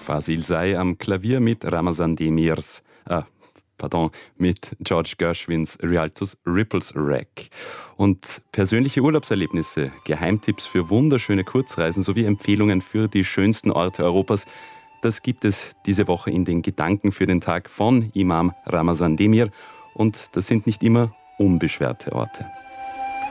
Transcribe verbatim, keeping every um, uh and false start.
Fasil Say am Klavier mit Ramazan Demirs, äh, pardon, mit George Gershwins Rialtos Ripples Rack. Und persönliche Urlaubserlebnisse, Geheimtipps für wunderschöne Kurzreisen sowie Empfehlungen für die schönsten Orte Europas, das gibt es diese Woche in den Gedanken für den Tag von Imam Ramazan Demir. Und das sind nicht immer unbeschwerte Orte.